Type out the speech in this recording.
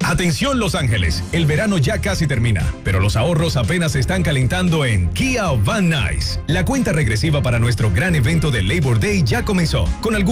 Atención Los Ángeles, el verano ya casi termina, pero los ahorros apenas se están calentando en Kia Van Nuys. La cuenta regresiva para nuestro gran evento de Labor Day ya comenzó, con algunos